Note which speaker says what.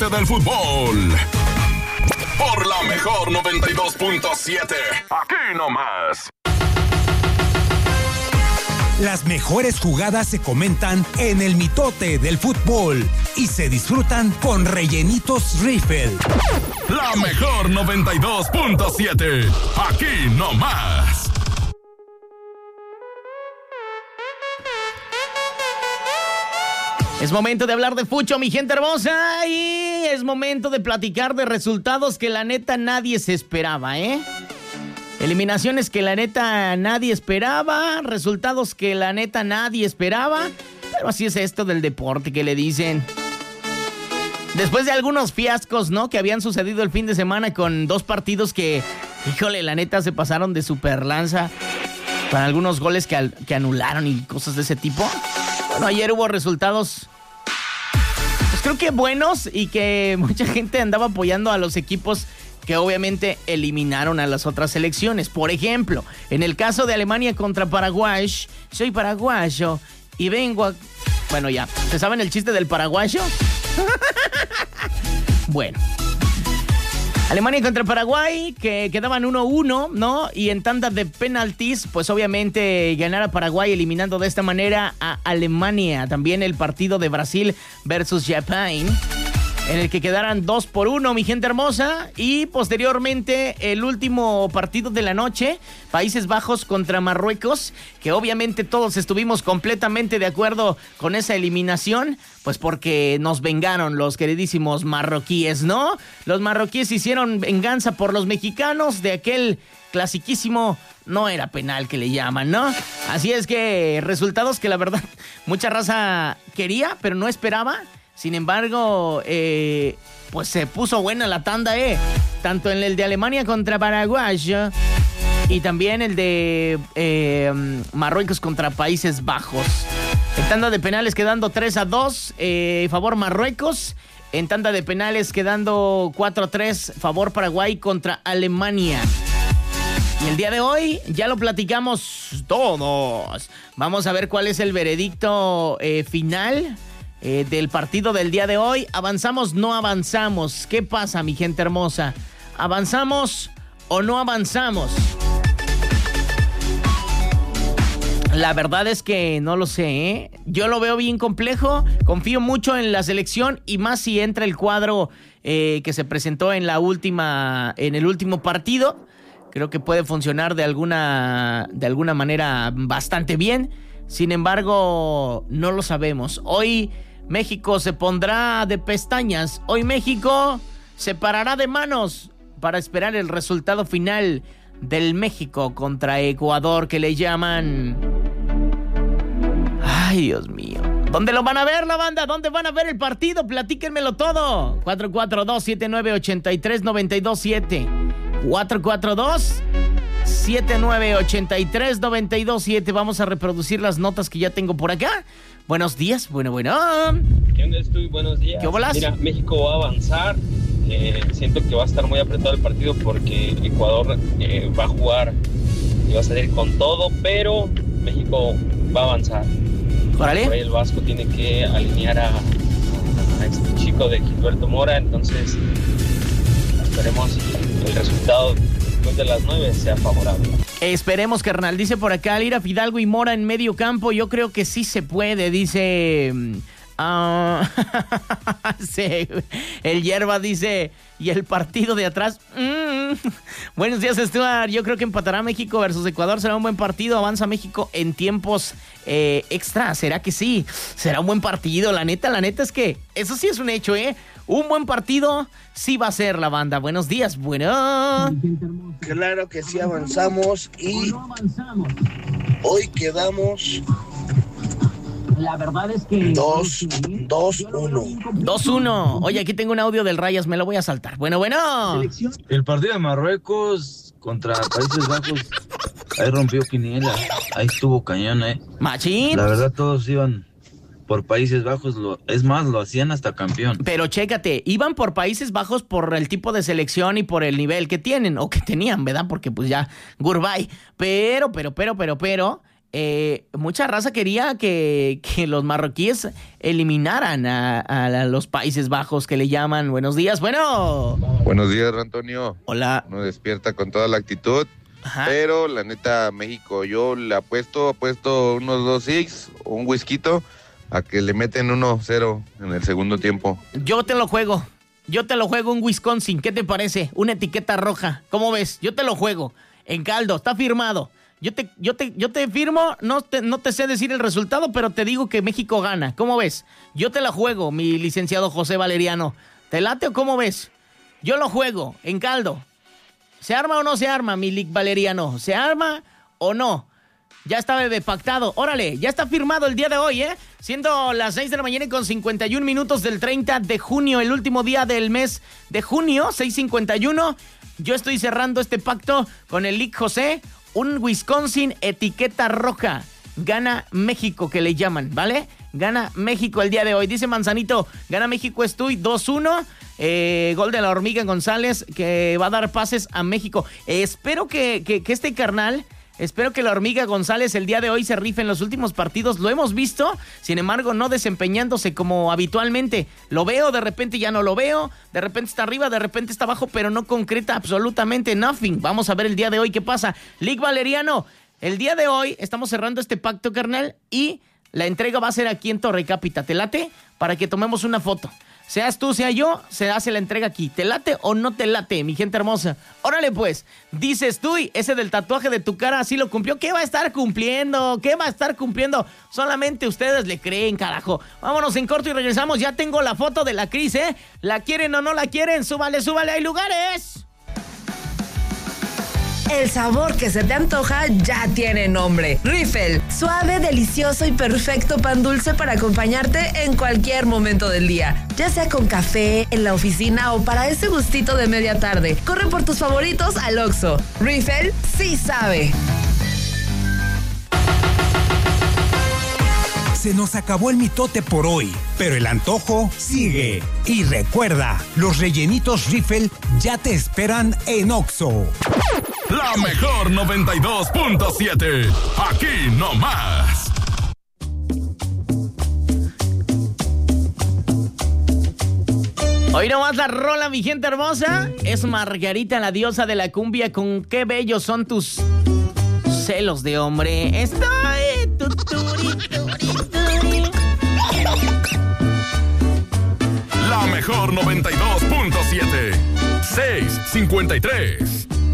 Speaker 1: mitote del fútbol. Por la mejor 92.7. Aquí nomás.
Speaker 2: Las mejores jugadas se comentan en el mitote del fútbol y se disfrutan con Rellenitos Riffel.
Speaker 1: La mejor 92.7. Aquí nomás.
Speaker 3: Es momento de hablar de fucho, mi gente hermosa, y es momento de platicar de resultados que la neta nadie se esperaba, ¿eh? Eliminaciones que la neta nadie esperaba, resultados que la neta nadie esperaba, pero así es esto del deporte que le dicen. Después de algunos fiascos, ¿no?, que habían sucedido el fin de semana con dos partidos que, híjole, la neta se pasaron de super lanza, con algunos goles que anularon y cosas de ese tipo. Bueno, ayer hubo resultados, pues creo que buenos, y que mucha gente andaba apoyando a los equipos que obviamente eliminaron a las otras selecciones. Por ejemplo, en el caso de Alemania contra Paraguay, soy paraguayo y vengo a... Bueno, ya, ¿se saben el chiste del paraguayo? Bueno, Alemania contra Paraguay, que quedaban 1-1, ¿no? Y en tanda de penaltis, pues obviamente ganar a Paraguay eliminando de esta manera a Alemania. También el partido de Brasil versus Japón, en el que quedaran 2-1, mi gente hermosa. Y posteriormente el último partido de la noche, Países Bajos contra Marruecos, que obviamente todos estuvimos completamente de acuerdo con esa eliminación, pues porque nos vengaron los queridísimos marroquíes, ¿no? Los marroquíes hicieron venganza por los mexicanos de aquel clasiquísimo no era penal que le llaman, ¿no? Así es que resultados que la verdad mucha raza quería, pero no esperaba. Sin embargo, pues se puso buena la tanda, tanto en el de Alemania contra Paraguay y también el de Marruecos contra Países Bajos. En tanda de penales quedando 3-2, favor Marruecos. En tanda de penales quedando 4-3, favor Paraguay contra Alemania. Y el día de hoy ya lo platicamos todos. Vamos a ver cuál es el veredicto final del partido del día de hoy. ¿Avanzamos? ¿No avanzamos? ¿Qué pasa, mi gente hermosa? ¿Avanzamos o no avanzamos? La verdad es que no lo sé, ¿eh? Yo lo veo bien complejo. Confío mucho en la selección y más si entra el cuadro que se presentó en el último partido. Creo que puede funcionar de alguna manera bastante bien. Sin embargo, no lo sabemos. Hoy México se pondrá de pestañas. Hoy México se parará de manos para esperar el resultado final del México contra Ecuador, que le llaman... Ay, Dios mío. ¿Dónde lo van a ver, la banda? ¿Dónde van a ver el partido? Platíquenmelo todo. 442-7983-927. 442-7983-927. Vamos a reproducir las notas que ya tengo por acá. Buenos días, bueno.
Speaker 4: ¿Qué onda, Estoy? Buenos días.
Speaker 3: ¿Qué bolas?
Speaker 4: Mira, México va a avanzar. Siento que va a estar muy apretado el partido porque Ecuador va a jugar y va a salir con todo, pero México va a avanzar.
Speaker 3: Órale.
Speaker 4: Por ahí el Vasco tiene que alinear a este chico de Gilberto Mora, entonces esperemos el resultado después de las 9 sea favorable.
Speaker 3: Esperemos, carnal. Dice por acá, Lira, Fidalgo y Mora en medio campo. Yo creo que sí se puede, dice... sí, el Hierba dice, y el partido de atrás. Buenos días, Stuart. Yo creo que empatará México versus Ecuador. Será un buen partido. Avanza México en tiempos extra. ¿Será que sí? Será un buen partido. La neta es que eso sí es un hecho, Un buen partido sí va a ser, la banda. Buenos días, bueno.
Speaker 5: Claro que sí avanzamos y hoy quedamos...
Speaker 3: La verdad es que...
Speaker 5: 2-1.
Speaker 3: 2-1. Oye, aquí tengo un audio del Rayas, me lo voy a saltar. Bueno.
Speaker 6: El partido de Marruecos contra Países Bajos, ahí rompió quiniela, ahí estuvo cañón,
Speaker 3: Machín.
Speaker 6: La verdad todos iban por Países Bajos, es más, lo hacían hasta campeón.
Speaker 3: Pero chécate, iban por Países Bajos por el tipo de selección y por el nivel que tienen, o que tenían, ¿verdad? Porque pues ya, goodbye. Pero, mucha raza quería que los marroquíes eliminaran a los Países Bajos, que le llaman. Buenos días, bueno.
Speaker 7: Buenos días, Antonio.
Speaker 3: Hola.
Speaker 7: Uno despierta con toda la actitud.
Speaker 3: Ajá.
Speaker 7: Pero la neta, México, yo le apuesto unos 2-6, un whisky, a que le meten 1-0 en el segundo tiempo.
Speaker 3: Yo te lo juego un Wisconsin, ¿qué te parece? Una etiqueta roja, ¿cómo ves? Yo te lo juego, en caldo, está firmado. Yo te firmo, no te sé decir el resultado, pero te digo que México gana, ¿cómo ves? Yo te la juego, mi licenciado José Valeriano. ¿Te late o cómo ves? Yo lo juego, en caldo. ¿Se arma o no se arma, mi Lic Valeriano? ¿Se arma o no? Ya está, bebé, pactado. Órale, ya está firmado el día de hoy, siendo las 6 de la mañana y con 51 minutos del 30 de junio, el último día del mes de junio, 6:51. Yo estoy cerrando este pacto con el Lic José. Un Wisconsin etiqueta roja. Gana México, que le llaman, ¿vale? Gana México el día de hoy. Dice Manzanito, gana México, estoy 2-1. Gol de la Hormiga González, que va a dar pases a México. Espero que este carnal... Espero que la Hormiga González el día de hoy se rife en los últimos partidos. Lo hemos visto, sin embargo, no desempeñándose como habitualmente. Lo veo, de repente ya no lo veo. De repente está arriba, de repente está abajo, pero no concreta absolutamente nothing. Vamos a ver el día de hoy qué pasa. Lic Valeriano, el día de hoy estamos cerrando este pacto, carnal, y la entrega va a ser aquí en Torre Cápita. ¿Te late? Para que tomemos una foto. Seas tú, sea yo, se hace la entrega aquí. ¿Te late o no te late, mi gente hermosa? Órale, pues. Dices tú, y ese del tatuaje de tu cara así lo cumplió. ¿Qué va a estar cumpliendo? ¿Qué va a estar cumpliendo? Solamente ustedes le creen, carajo. Vámonos en corto y regresamos. Ya tengo la foto de la Cris, ¿eh? ¿La quieren o no la quieren? Súbale, súbale, hay lugares.
Speaker 8: El sabor que se te antoja ya tiene nombre. Riffel, suave, delicioso y perfecto pan dulce para acompañarte en cualquier momento del día. Ya sea con café, en la oficina o para ese gustito de media tarde. Corre por tus favoritos al Oxxo. Riffel sí sabe.
Speaker 2: Se nos acabó el mitote por hoy, pero el antojo sigue. Y recuerda, los rellenitos Riffel ya te esperan en Oxxo.
Speaker 1: La mejor 92.7. Aquí nomás.
Speaker 3: Hoy nomás la rola, mi gente hermosa. Es Margarita, la diosa de la cumbia. Con qué bellos son tus celos de hombre. Estoy...
Speaker 1: La mejor 92.7. 6:53.